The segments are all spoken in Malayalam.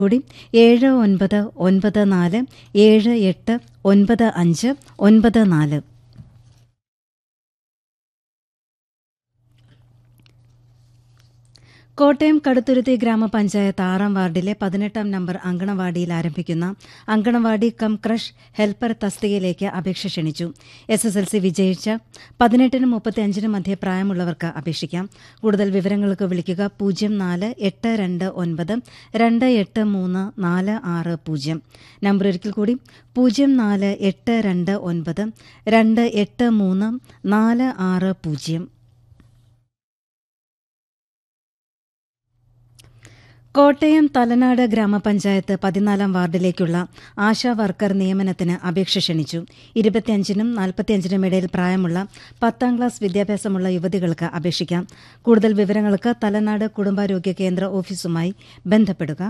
കൂടി 7994789594. കോട്ടയം കടുത്തുരുത്തി ഗ്രാമപഞ്ചായത്ത് 6-ാം വാർഡിലെ 18-ാം നമ്പർ അങ്കണവാടിയിൽ ആരംഭിക്കുന്ന അങ്കണവാടി കം ക്രഷ് ഹെൽപ്പർ തസ്തികയിലേക്ക് അപേക്ഷ ക്ഷണിച്ചു. SSLC വിജയിച്ച 18-നും 35-നും മധ്യേ പ്രായമുള്ളവർക്ക് അപേക്ഷിക്കാം. കൂടുതൽ വിവരങ്ങൾക്ക് വിളിക്കുക 048229283460. നമ്പർ ഒരിക്കൽ കൂടി 048229283460. കോട്ടയം തലനാട് ഗ്രാമപഞ്ചായത്ത് 14-ാം വാർഡിലേക്കുള്ള ആശാ വർക്കർ നിയമനത്തിന് അപേക്ഷ ക്ഷണിച്ചു. 25-നും 45-നും ഇടയിൽ പ്രായമുള്ള 10ാം ക്ലാസ് വിദ്യാഭ്യാസമുള്ള യുവതികൾക്ക് അപേക്ഷിക്കാം. കൂടുതൽ വിവരങ്ങൾക്ക് തലനാട് കുടുംബാരോഗ്യ കേന്ദ്ര ഓഫീസുമായി ബന്ധപ്പെടുക.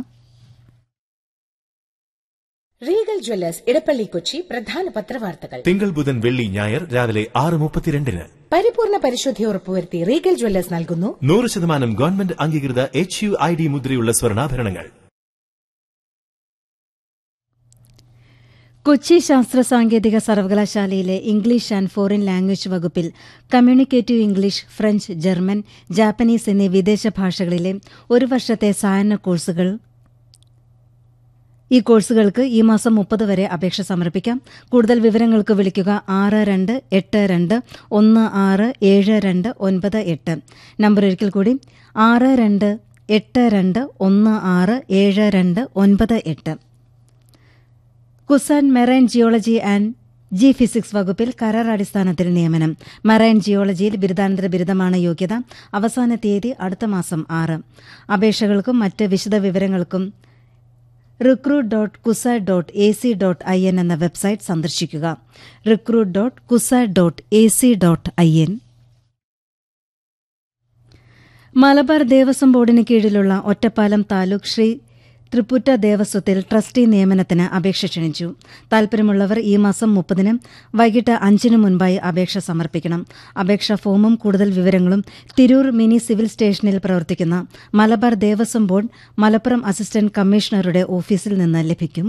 റീഗൽ ജ്വല്ലേഴ്സ് ഇടപ്പള്ളി കൊച്ചി പ്രധാന പത്രവാർത്തകൾ തിങ്കൾ ബുധൻ വെള്ളി ഞായർ രാവിലെ 6:32. പരിപൂർണ പരിശുദ്ധി ഉറപ്പുവരുത്തി റീഗൽ ജ്വല്ലേഴ്സ് നൽകുന്നു 100% ഗവൺമെന്റ് അംഗീകൃത HUID മുദ്രയുള്ള സ്വർണ്ണാഭരണങ്ങൾ. കൊച്ചി ശാസ്ത്ര സാങ്കേതിക സർവകലാശാലയിലെ ഇംഗ്ലീഷ് ആൻഡ് ഫോറിൻ ലാംഗ്വേജ് വകുപ്പിൽ communicative English, French, German, Japanese എന്നീ വിദേശ ഭാഷകളിലെ ഒരു വർഷത്തെ സായാഹ്ന കോഴ്സുകൾ. ഈ കോഴ്സുകൾക്ക് ഈ മാസം 30 വരെ അപേക്ഷ സമർപ്പിക്കാം. കൂടുതൽ വിവരങ്ങൾക്ക് വിളിക്കുക 6282167298. നമ്പർ ഒരിക്കൽ കൂടി 6282167298. കുസാൻ മെറൈൻ ജിയോളജി ആൻഡ് ഫിസിക്സ് വകുപ്പിൽ കരാറടിസ്ഥാനത്തിൽ നിയമനം. മറൈൻ ജിയോളജിയിൽ ബിരുദാനന്തര ബിരുദമാണ് യോഗ്യത. അവസാന തീയതി അടുത്ത മാസം 6. അപേക്ഷകൾക്കും മറ്റ് വിശദ വിവരങ്ങൾക്കും recruit.kusa.ac.in എന്ന വെബ്സൈറ്റ് സന്ദർശിക്കുക. recruit.kusa.ac.in. മലബാർ ദേവസ്വം ബോർഡിന് കീഴിലുള്ള ഒറ്റപ്പാലം താലൂക്ക് ശ്രീ തൃപ്പുറ്റ ദേവസ്വത്തിൽ ട്രസ്റ്റി നിയമനത്തിന് അപേക്ഷ ക്ഷണിച്ചു. താൽപര്യമുള്ളവർ ഈ മാസം 30-ന് വൈകിട്ട് 5-ന് മുൻപായി അപേക്ഷ സമർപ്പിക്കണം. അപേക്ഷാ ഫോമും കൂടുതൽ വിവരങ്ങളും തിരൂർ മിനി സിവിൽ സ്റ്റേഷനിൽ പ്രവർത്തിക്കുന്ന മലബാർ ദേവസ്വം ബോർഡ് മലപ്പുറം അസിസ്റ്റന്റ് കമ്മീഷണറുടെ ഓഫീസിൽ നിന്ന് ലഭിക്കും.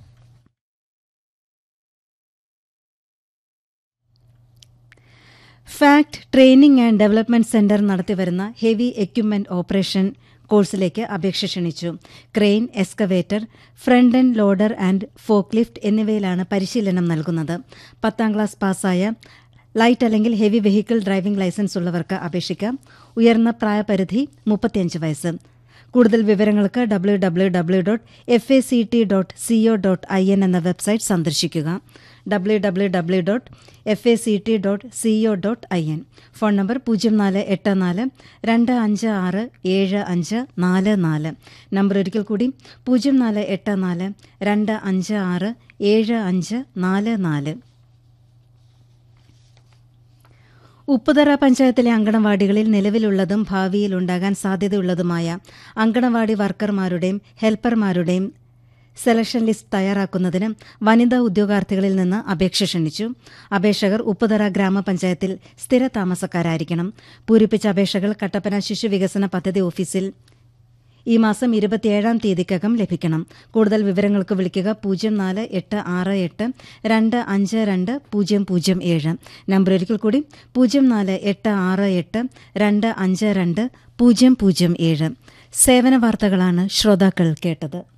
Fact training and development centre നടത്തിവരുന്ന ഹെവി എക്യുപ്മെന്റ് ഓപ്പറേഷൻ കോഴ്സിലേക്ക് അപേക്ഷ ക്ഷണിച്ചു. Crane, excavator, front end loader and ഫോക്ലിഫ്റ്റ് എന്നിവയിലാണ് പരിശീലനം നൽകുന്നത്. 10ാം ക്ലാസ് പാസ്സായ ലൈറ്റ് അല്ലെങ്കിൽ ഹെവി വെഹിക്കിൾ ഡ്രൈവിംഗ് ലൈസൻസ് ഉള്ളവർക്ക് അപേക്ഷിക്കാം. ഉയർന്ന പ്രായപരിധി 35 വയസ്സ്. കൂടുതൽ വിവരങ്ങൾക്ക് www.fact.co.in എന്ന വെബ്സൈറ്റ് സന്ദർശിക്കുക. www.fact.co.in. Phone number 0484-256-7544. നമ്പർ ഒരിക്കൽ കൂടി 0484-256-7544. ഉപ്പുതറ പഞ്ചായത്തിലെ അങ്കണവാടികളിൽ നിലവിലുള്ളതും ഭാവിയിൽ ഉണ്ടാകാൻ സാധ്യതയുള്ളതുമായ അങ്കണവാടി വർക്കർമാരുടെയും ഹെൽപ്പർമാരുടെയും സെലക്ഷൻ ലിസ്റ്റ് തയ്യാറാക്കുന്നതിന് വനിതാ ഉദ്യോഗാർത്ഥികളിൽ നിന്ന് അപേക്ഷ ക്ഷണിച്ചു. അപേക്ഷകർ ഉപ്പുതറ ഗ്രാമപഞ്ചായത്തിൽ സ്ഥിര താമസക്കാരായിരിക്കണം. പൂരിപ്പിച്ച അപേക്ഷകൾ കട്ടപ്പന ശിശുവികസന പദ്ധതി ഓഫീസിൽ ഈ മാസം 27-ാം തീയതിക്കകം ലഭിക്കണം. കൂടുതൽ വിവരങ്ങൾക്ക് വിളിക്കുക 048682520007. നമ്പർ ഒരിക്കൽ കൂടി 048682520007. സേവന വാർത്തകളാണ് ശ്രോതാക്കൾ കേട്ടത്.